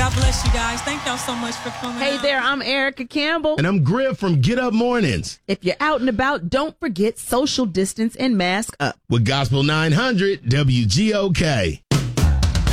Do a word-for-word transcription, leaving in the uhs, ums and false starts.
God bless you guys. Thank y'all so much for coming Hey out. there, I'm Erica Campbell. And I'm Griff from Get Up Mornings. If you're out and about, don't forget social distance and mask up. With Gospel nine hundred W G O K.